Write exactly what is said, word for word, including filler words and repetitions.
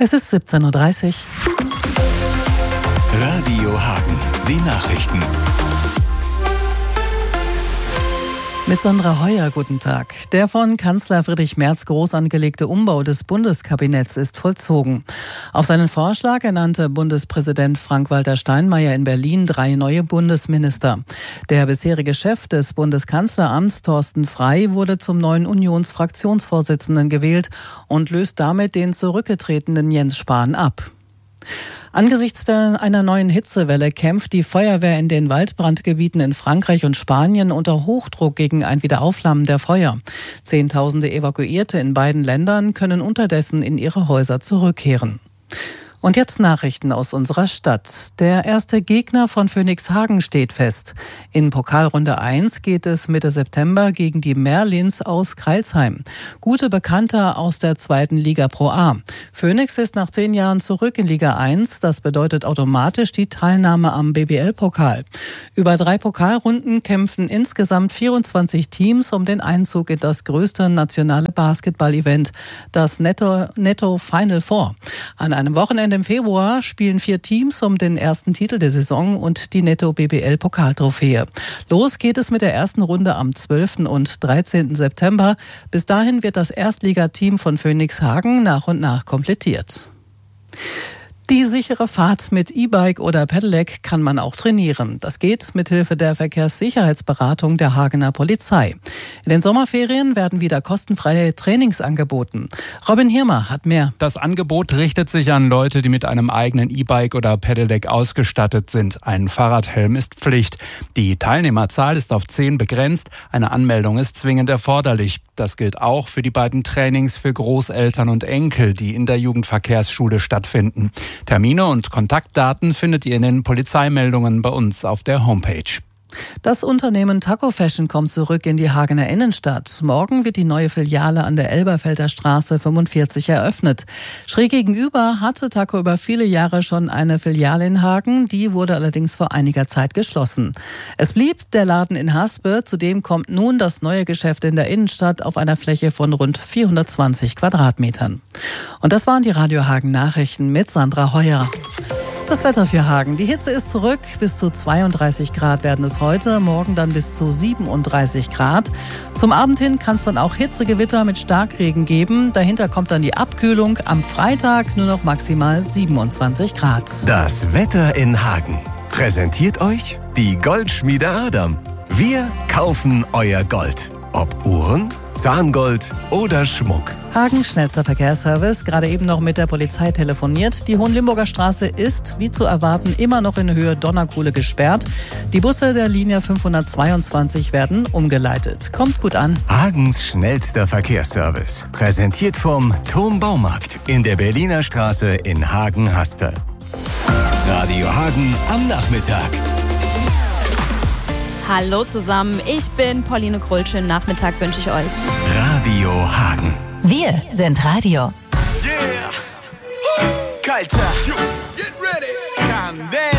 Es ist siebzehn Uhr dreißig. Radio Hagen, die Nachrichten. Mit Sandra Heuer, guten Tag. Der von Kanzler Friedrich Merz groß angelegte Umbau des Bundeskabinetts ist vollzogen. Auf seinen Vorschlag ernannte Bundespräsident Frank-Walter Steinmeier in Berlin drei neue Bundesminister. Der bisherige Chef des Bundeskanzleramts, Thorsten Frey, wurde zum neuen Unionsfraktionsvorsitzenden gewählt und löst damit den zurückgetretenen Jens Spahn ab. Angesichts einer neuen Hitzewelle kämpft die Feuerwehr in den Waldbrandgebieten in Frankreich und Spanien unter Hochdruck gegen ein Wiederauflammen der Feuer. Zehntausende Evakuierte in beiden Ländern können unterdessen in ihre Häuser zurückkehren. Und jetzt Nachrichten aus unserer Stadt. Der erste Gegner von Phönix Hagen steht fest. In Pokalrunde eins geht es Mitte September gegen die Merlins aus Crailsheim. Gute Bekannte aus der zweiten Liga Pro A. Phönix ist nach zehn Jahren zurück in Liga eins. Das bedeutet automatisch die Teilnahme am B B L-Pokal. Über drei Pokalrunden kämpfen insgesamt vierundzwanzig Teams um den Einzug in das größte nationale Basketball-Event, das Netto, Netto Final Four. An einem Wochenende im Februar spielen vier Teams um den ersten Titel der Saison und die Netto B B L-Pokaltrophäe. Los geht es mit der ersten Runde am zwölften und dreizehnten September. Bis dahin wird das Erstligateam von Phönix Hagen nach und nach komplettiert. Die sichere Fahrt mit E-Bike oder Pedelec kann man auch trainieren. Das geht mit Hilfe der Verkehrssicherheitsberatung der Hagener Polizei. In den Sommerferien werden wieder kostenfreie Trainings angeboten. Robin Hirmer hat mehr. Das Angebot richtet sich an Leute, die mit einem eigenen E-Bike oder Pedelec ausgestattet sind. Ein Fahrradhelm ist Pflicht. Die Teilnehmerzahl ist auf zehn begrenzt. Eine Anmeldung ist zwingend erforderlich. Das gilt auch für die beiden Trainings für Großeltern und Enkel, die in der Jugendverkehrsschule stattfinden. Termine und Kontaktdaten findet ihr in den Polizeimeldungen bei uns auf der Homepage. Das Unternehmen Taco Fashion kommt zurück in die Hagener Innenstadt. Morgen wird die neue Filiale an der Elberfelder Straße fünfundvierzig eröffnet. Schräg gegenüber hatte Taco über viele Jahre schon eine Filiale in Hagen. Die wurde allerdings vor einiger Zeit geschlossen. Es blieb der Laden in Haspe. Zudem kommt nun das neue Geschäft in der Innenstadt auf einer Fläche von rund vierhundertzwanzig Quadratmetern. Und das waren die Radio Hagen Nachrichten mit Sandra Heuer. Das Wetter für Hagen. Die Hitze ist zurück. Bis zu zweiunddreißig Grad werden es heute, morgen dann bis zu siebenunddreißig Grad. Zum Abend hin kann es dann auch Hitzegewitter mit Starkregen geben. Dahinter kommt dann die Abkühlung. Am Freitag nur noch maximal siebenundzwanzig Grad. Das Wetter in Hagen präsentiert euch die Goldschmiede Adam. Wir kaufen euer Gold. Ob Uhren, Zahngold oder Schmuck. Hagen, schnellster Verkehrsservice, gerade eben noch mit der Polizei telefoniert. Die Hohenlimburger Straße ist, wie zu erwarten, immer noch in Höhe Donnerkuhle gesperrt. Die Busse der Linie fünfhundertzweiundzwanzig werden umgeleitet. Kommt gut an. Hagens schnellster Verkehrsservice. Präsentiert vom Turm Baumarkt in der Berliner Straße in Hagen-Haspe. Radio Hagen am Nachmittag. Hallo zusammen, ich bin Pauline Krull. Schönen Nachmittag wünsche ich euch. Radio Hagen. Wir sind Radio. Yeah! Culture. Get ready. Candela.